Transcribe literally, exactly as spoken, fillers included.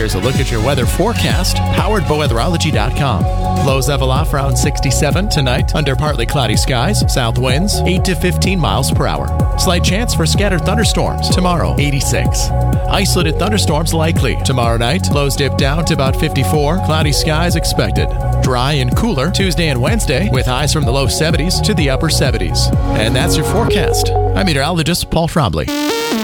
Here's a look at your weather forecast, powered by weatherology dot com. Lows level off around sixty-seven tonight, under partly cloudy skies, south winds eight to fifteen miles per hour. Slight chance for scattered thunderstorms tomorrow, eighty-six. Isolated thunderstorms likely tomorrow night. Lows dip down to about fifty-four. Cloudy skies expected. Dry and cooler Tuesday and Wednesday, with highs from the low seventies to the upper seventies. And that's your forecast. I'm meteorologist Paul Trombley.